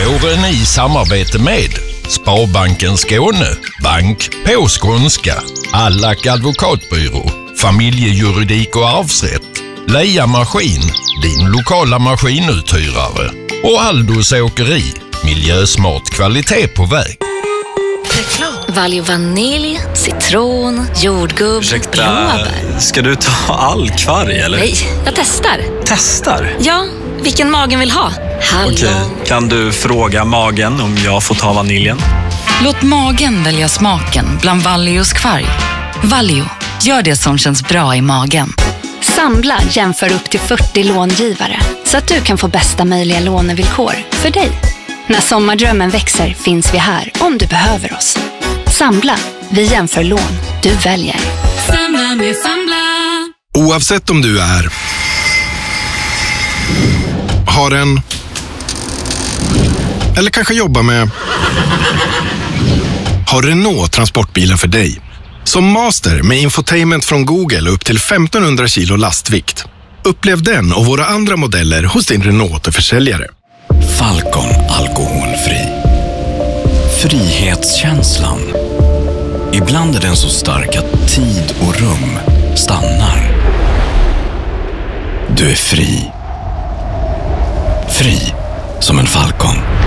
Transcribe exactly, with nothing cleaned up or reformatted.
Våren i samarbete med Sparbanken Skåne, bank på skånska, Allack advokatbyrå, familjejuridik och arvsrätt, Leia Maskin, din lokala maskinuthyrare och Aldos Åkeri, miljösmart kvalitet på väg. Valio vanilj, citron, jordgubb, Ursäkta, blåbär. ska du ta all kvarg eller? Nej, jag testar. Testar? Ja, vilken magen vill ha. Hallon. Okej, kan du fråga magen om jag får ta vaniljen? Låt magen välja smaken bland Valios kvarg. Valio, gör det som känns bra i magen. Samla jämför upp till fyrtio långivare så att du kan få bästa möjliga lånevillkor för dig. När sommardrömmen växer finns vi här om du behöver oss. Samla, vi jämför lån, du väljer. Samla med Samla. Oavsett om du är har en eller kanske jobbar med har Renault transportbilen för dig. Som master med infotainment från Google upp till femtonhundra kilo lastvikt. Upplev den och våra andra modeller hos din Renault-försäljare. Falcon alkoholfri. Frihetskänslan. Ibland är den så stark att tid och rum stannar. Du är fri. Fri som en falcon.